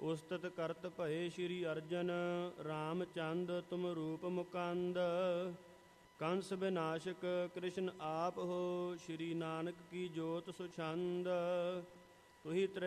ਉਸਤਤ ਕਰਤ ਭਏ ਸ਼੍ਰੀ ਅਰਜਨ, ਰਾਮਚੰਦ ਤੁਮ ਰੂਪ ਮੁਕੰਦ। ਕੰਸ ਵਿਨਾਸ਼ਕ ਕ੍ਰਿਸ਼ਨ ਆਪ ਹੋ, ਸ਼੍ਰੀ ਨਾਨਕ ਕੀ ਜੋਤ ਸੁਛੰਦ। ਤੁਹੀ